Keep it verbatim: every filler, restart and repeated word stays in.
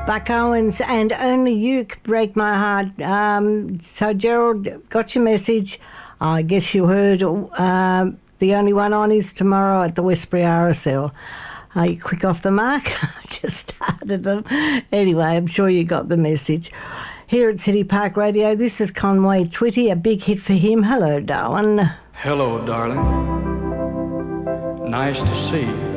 Buck Owens and Only You Could Break My Heart. Um, so, Gerald, got your message. I guess you heard uh, the only one on is tomorrow at the Westbury R S L. Are you quick off the mark? I just started them. Anyway, I'm sure you got the message. Here at City Park Radio, this is Conway Twitty, a big hit for him. Hello, darling. Hello, darling. Nice to see you.